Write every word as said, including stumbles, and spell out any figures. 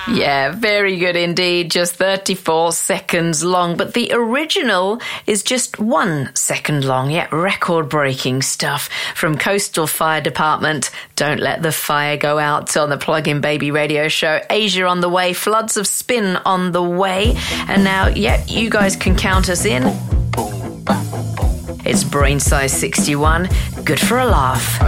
Yeah, very good indeed. Just thirty-four seconds long. But the original is just one second long. Yeah, record-breaking stuff from Coastal Fire Department. Don't let the fire go out on the Plug-in Baby Radio Show. Asia on the way. Floods of Spin on the way. And now, yeah, you guys can count us in. It's Brain Size sixty-one. Good for a laugh.